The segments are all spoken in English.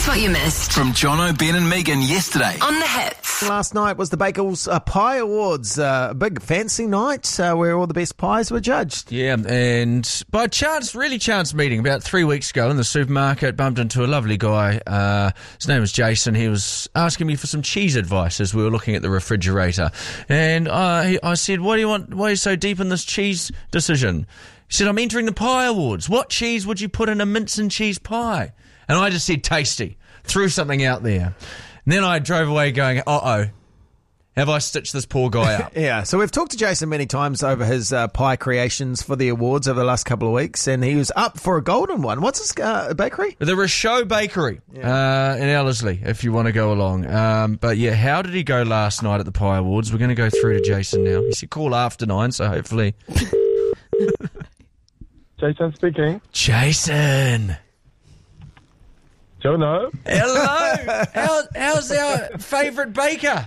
what you missed From Jono, Ben and Megan yesterday. on the hits. Last night was the Bakels Pie Awards, a big fancy night where all the best pies were judged. Yeah, and by chance, really chance meeting, about 3 weeks ago in the supermarket, bumped into a lovely guy. His name was Jason. He was asking me for some cheese advice as we were looking at the refrigerator. And I said, what do you want? Why are you so deep in this cheese decision? He said, I'm entering the Pie Awards. What cheese would you put in a mince and cheese pie? And I just said tasty. Threw something out there. And then I drove away going, uh-oh, have I stitched this poor guy up? Yeah, so we've talked to Jason many times over his pie creations for the awards over the last couple of weeks, and he was up for a golden one. What's his bakery? The Rochot Bakery in Ellerslie, if you want to go along. But yeah, how did he go last night at the Pie Awards? We're going to go through to Jason now. He said call after 9, so hopefully... Jason speaking. Jason! Jono. Hello! How's our favourite baker?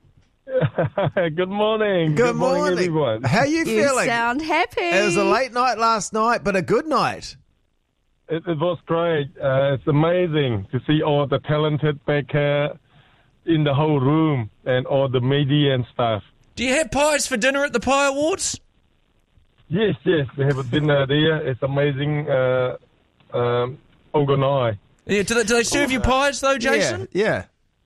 Good morning. Good morning, everyone. How are you You feeling? sound happy. It was a late night last night, but a good night. It was great. It's amazing to see all the talented baker in the whole room and all the media and stuff. Do you have pies for dinner at the Pie Awards? Yes, we have a dinner there. It's amazing organized. Yeah, do they serve you pies though, Jason? Yeah.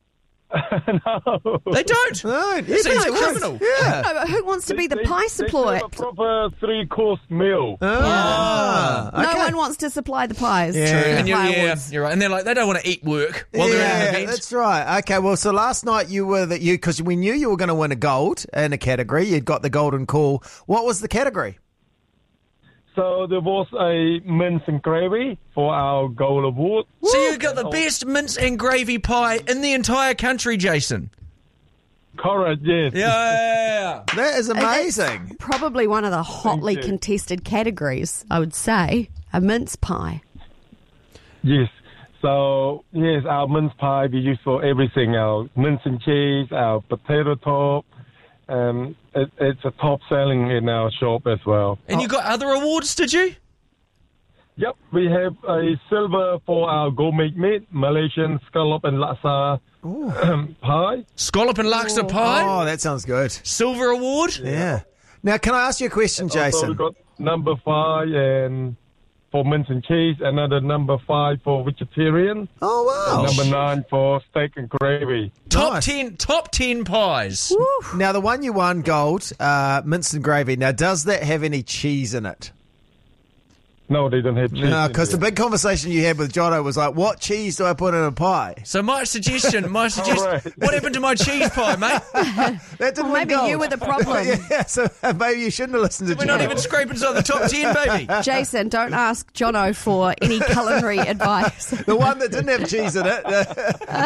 No. They don't. No, That seems yeah, criminal. Yeah. No, but who wants to be the pie They supplier? serve a proper 3-course meal. Ah, No okay. one wants to supply the pies. Yeah. to the And Pie you're Awards. right. And they're like, they don't want to eat work while they're at an Yeah, event. that's right. Okay, well, so last night because we knew you were going to win a gold in a category. You'd got the golden call. What was the category? So there was a mince and gravy for our gold award. So you got the best mince and gravy pie in the entire country, Jason. Correct, yes. Yeah. That is amazing. Probably one of the hotly Thank you. contested categories, I would say. A mince pie. Yes. So, yes, our mince pie we use for everything. Our mince and cheese, our potato top. It's a top selling in our shop as well. And you got other awards, did you? Yep, we have a silver for our gourmet meat, Malaysian scallop and laksa pie. Scallop and laksa pie. Oh, that sounds good. Silver award. Yeah. Now, can I ask you a question, Also, we Jason? got number 5 and for mince and cheese, another number 5 for vegetarian, Oh, wow. number 9 for steak and gravy. Top Nice. 10 pies. Now, the one you won, gold, mince and gravy. Now, does that have any cheese in it? No, they don't have cheese. No, in because the there. big conversation you had with Jono was like, what cheese do I put in a pie? So my suggestion, Right. what happened to my cheese pie, mate? That didn't Well, win maybe gold. you were the problem. Yeah, so maybe you shouldn't have listened to We're Jono. not even scraping inside the top 10, baby. Jason, don't ask Jono for any culinary advice. The one that didn't have cheese in it.